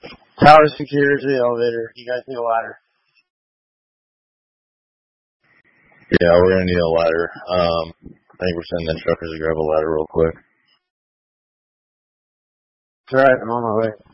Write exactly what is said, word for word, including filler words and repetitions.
Tower secure to the elevator. You guys need a ladder. Yeah, we're gonna need a ladder. Um, I think we're sending the truckers to grab a ladder real quick. That's right, I'm on my way.